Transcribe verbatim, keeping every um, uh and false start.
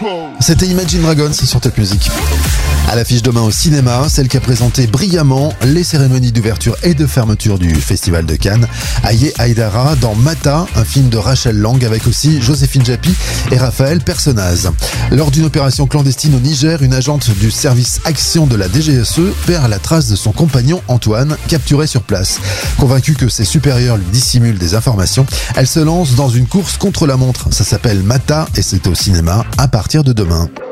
C'était Imagine Dragons sur Top Music. À l'affiche demain au cinéma, celle qui a présenté brillamment les cérémonies d'ouverture et de fermeture du Festival de Cannes, Aye Aïdara dans Mata, un film de Rachel Lang avec aussi Joséphine Japy et Raphaël Personnaz. Lors d'une opération clandestine au Niger, une agente du service action de la D G S E perd la trace de son compagnon Antoine, capturé sur place. Convaincue que ses supérieurs lui dissimulent des informations, elle se lance dans une course contre la montre. Ça s'appelle Mata et c'est au cinéma à partir de demain.